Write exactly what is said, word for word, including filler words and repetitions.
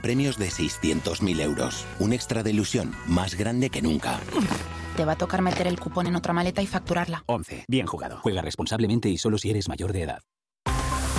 premios de seiscientos mil euros. Un extra de ilusión más grande que nunca. Te va a tocar meter el cupón en otra maleta y facturarla. once. Bien jugado. Juega responsablemente y solo si eres mayor de edad.